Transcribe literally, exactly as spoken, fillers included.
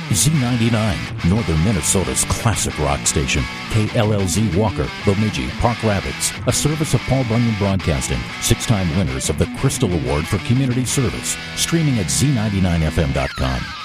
Z ninety-nine, Northern Minnesota's classic rock station. K L L Z Walker, Bemidji, Park Rapids, a service of Paul Bunyan Broadcasting. Six-time winners of the Crystal Award for Community Service. Streaming at Z ninety-nine F M dot com.